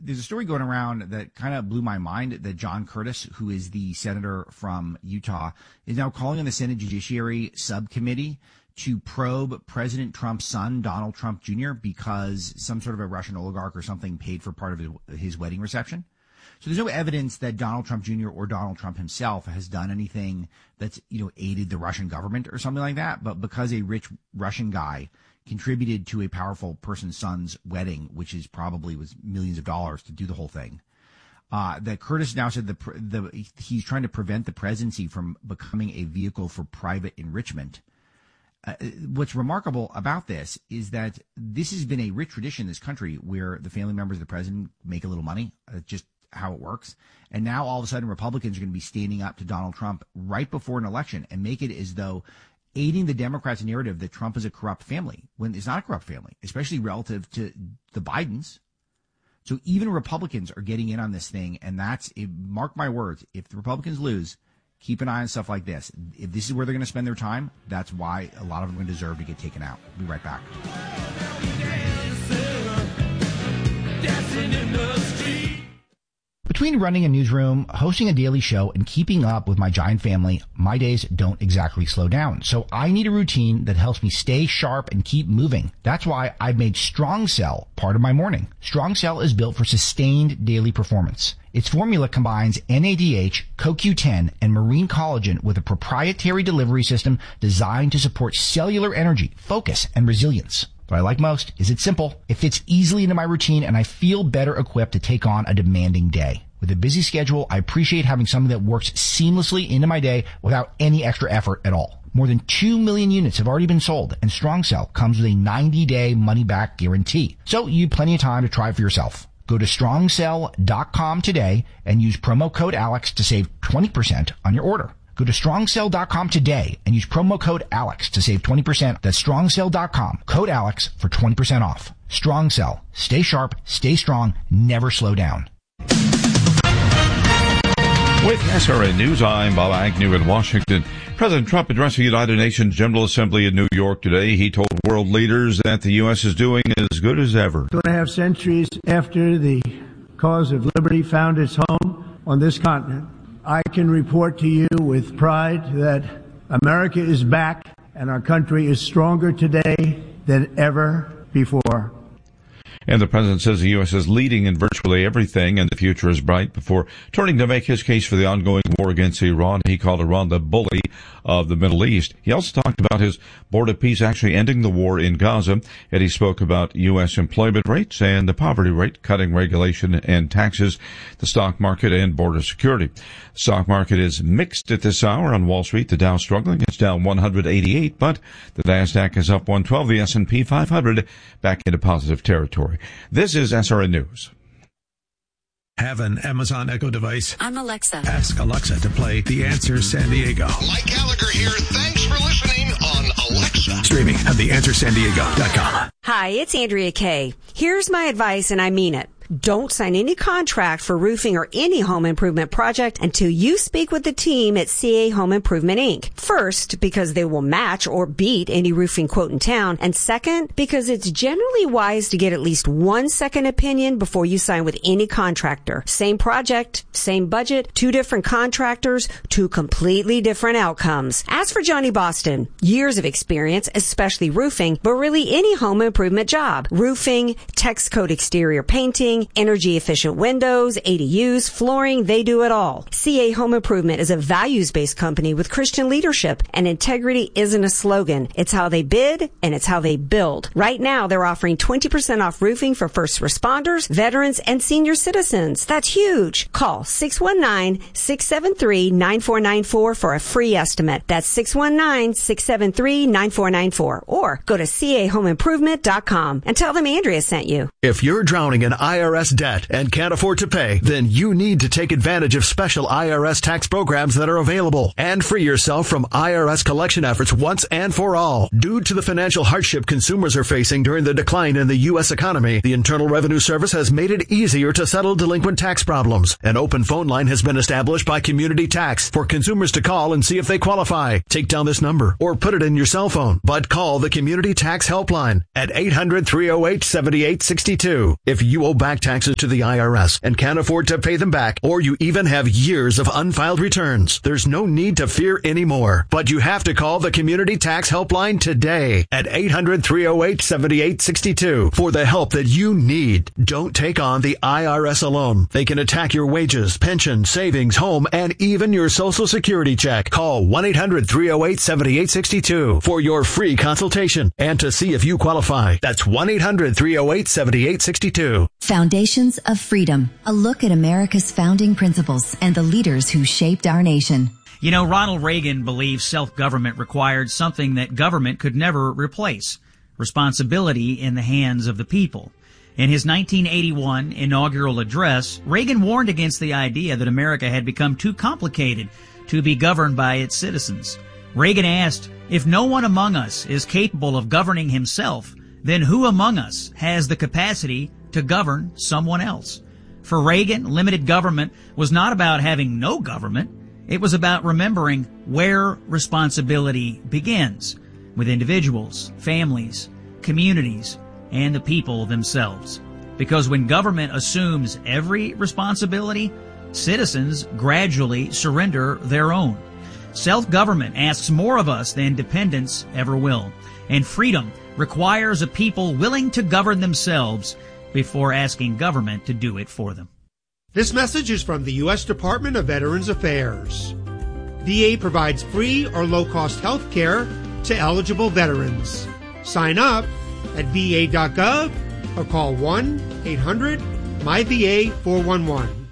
there's a story going around that kind of blew my mind that John Curtis, who is the senator from Utah, is now calling on the Senate Judiciary Subcommittee to probe President Trump's son, Donald Trump Jr., because some sort of a Russian oligarch or something paid for part of his wedding reception. So there's no evidence that Donald Trump Jr. or Donald Trump himself has done anything that's, aided the Russian government or something like that. But because a rich Russian guy contributed to a powerful person's son's wedding, which is probably was millions of dollars to do the whole thing, that Curtis now said he's trying to prevent the presidency from becoming a vehicle for private enrichment. What's remarkable about this is that this has been a rich tradition in this country where the family members of the president make a little money. Just how it works. And now all of a sudden Republicans are going to be standing up to Donald Trump right before an election and make it as though aiding the Democrats' narrative that Trump is a corrupt family when it's not a corrupt family, especially relative to the Bidens. So even Republicans are getting in on this thing. And mark my words, if the Republicans lose, keep an eye on stuff like this. If this is where they're going to spend their time, that's why a lot of them deserve to get taken out. We'll be right back. Between running a newsroom, hosting a daily show, and keeping up with my giant family, my days don't exactly slow down. So I need a routine that helps me stay sharp and keep moving. That's why I've made Strong Cell part of my morning. Strong Cell is built for sustained daily performance. Its formula combines NADH, CoQ10, and marine collagen with a proprietary delivery system designed to support cellular energy, focus, and resilience. What I like most is it's simple, it fits easily into my routine, and I feel better equipped to take on a demanding day. With a busy schedule, I appreciate having something that works seamlessly into my day without any extra effort at all. More than 2 million units have already been sold, and Strong Cell comes with a 90-day money-back guarantee. So you have plenty of time to try it for yourself. Go to strongcell.com today and use promo code ALEX to save 20% on your order. Go to strongcell.com today and use promo code ALEX to save 20%. That's strongcell.com, code ALEX for 20% off. Strong Cell. Stay sharp, stay strong, never slow down. With SRN News, I'm Bob Agnew in Washington. President Trump addressed the United Nations General Assembly in New York today. He told world leaders that the U.S. is doing as good as ever. 2.5 centuries after the cause of liberty found its home on this continent, I can report to you with pride that America is back and our country is stronger today than ever before. And the president says the U.S. is leading in virtually everything and the future is bright. Before turning to make his case for the ongoing war against Iran, he called Iran the bully of the Middle East. He also talked about his Board of Peace actually ending the war in Gaza, and he spoke about U.S. employment rates and the poverty rate, cutting regulation and taxes, the stock market, and border security. The stock market is mixed at this hour on Wall Street. The Dow struggling. It's down 188, but the NASDAQ is up 112. The S&P 500 back into positive territory. This is SRN News. Have an Amazon Echo device? I'm Alexa. Ask Alexa to play The Answer San Diego. Mike Gallagher here. Thanks for listening on Alexa. Streaming at theanswersandiego.com. Hi, it's Andrea Kay. Here's my advice, and I mean it. Don't sign any contract for roofing or any home improvement project until you speak with the team at CA Home Improvement, Inc. First, because they will match or beat any roofing quote in town. And second, because it's generally wise to get at least 1 second opinion before you sign with any contractor. Same project, same budget, 2 different contractors, 2 completely different outcomes. As for Johnny Boston, years of experience, especially roofing, but really any home improvement job. Roofing, text code exterior painting, energy efficient windows, ADUs, flooring, they do it all. CA Home Improvement is a values-based company with Christian leadership, and integrity isn't a slogan. It's how they bid and it's how they build. Right now, they're offering 20% off roofing for first responders, veterans, and senior citizens. That's huge. Call 619-673-9494 for a free estimate. That's 619-673-9494. Or go to cahomeimprovement.com and tell them Andrea sent you. If you're drowning in IRS debt and can't afford to pay, then you need to take advantage of special IRS tax programs that are available and free yourself from IRS collection efforts once and for all. Due to the financial hardship consumers are facing during the decline in the U.S. economy, the Internal Revenue Service has made it easier to settle delinquent tax problems. An open phone line has been established by Community Tax for consumers to call and see if they qualify. Take down this number or put it in your cell phone, but call the Community Tax Helpline at 800-308-7862. If you owe back back taxes to the IRS and can't afford to pay them back, or you even have years of unfiled returns, there's no need to fear anymore. But you have to call the Community Tax Helpline today at 800-308-7862 for the help that you need. Don't take on the IRS alone. They can attack your wages, pension, savings, home, and even your Social Security check. Call 1-800-308-7862 for your free consultation and to see if you qualify. That's 1-800-308-7862. Foundations of Freedom, a look at America's founding principles and the leaders who shaped our nation. You know, Ronald Reagan believed self-government required something that government could never replace: responsibility in the hands of the people. In his 1981 inaugural address, Reagan warned against the idea that America had become too complicated to be governed by its citizens. Reagan asked, "If no one among us is capable of governing himself, then who among us has the capacity to govern someone else?" For Reagan, limited government was not about having no government. It was about remembering where responsibility begins, with individuals, families, communities, and the people themselves. Because when government assumes every responsibility, citizens gradually surrender their own. Self-government asks more of us than dependence ever will. And freedom requires a people willing to govern themselves before asking government to do it for them. This message is from the U.S. Department of Veterans Affairs. VA provides free or low-cost health care to eligible veterans. Sign up at va.gov or call 1-800-MyVA411.